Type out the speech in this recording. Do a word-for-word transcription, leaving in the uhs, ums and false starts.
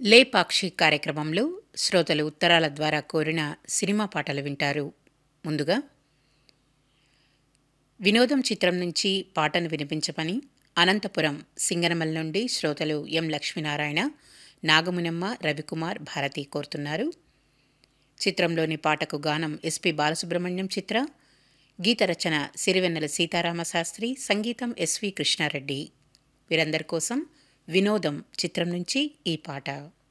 లేపాక్షి కార్యక్రమంలో శ్రోతలు ఉత్తరాల ద్వారా కోరిన సినిమా పాటలు వింటారు. ముందుగా వినోదం చిత్రం నుంచి పాటను వినిపించమని అనంతపురం సింగనమల్ నుండి శ్రోతలు ఎం లక్ష్మీనారాయణ, నాగమునమ్మ, రవికుమార్, భారతి కోరుతున్నారు. చిత్రంలోని పాటకు గానం ఎస్పి బాలసుబ్రహ్మణ్యం చిత్ర, గీత రచన సిరివెన్నెల సీతారామశాస్త్రి, సంగీతం ఎస్వి కృష్ణారెడ్డి. వీరందరి కోసం వినోదం చిత్రం నుంచి ఈ పాట.